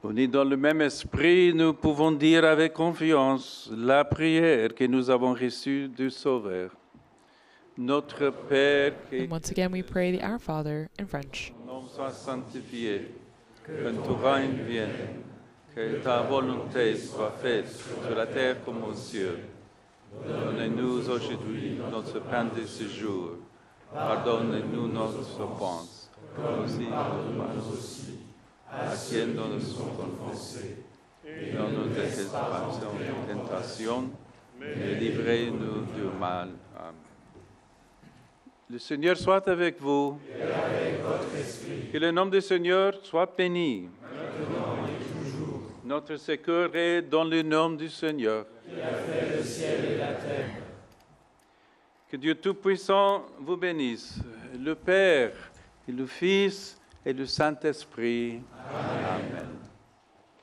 Unis dans le même esprit, nous pouvons dire avec confiance la prière que nous avons reçue du Sauveur. Notre Père qui And once again, we pray the Our Father in French. ton nom soit sanctifié, que ton règne vienne, que ta volonté soit faite sur la terre comme aux cieux. Donne-nous aujourd'hui notre pain de ce jour. Pardonne-nous nos offenses, comme aussi nous pardonnons à qui nous sont offensés. Non nous laissez pas en tentation, mais livrez-nous du mal. Amen. Le Seigneur soit avec vous. Et avec votre esprit. Que le nom du Seigneur soit béni. Maintenant et toujours. Notre secours est dans le nom du Seigneur. Qui a fait le ciel et la terre. Que Dieu Tout-Puissant vous bénisse, le Père et le Fils et le Saint-Esprit. Amen.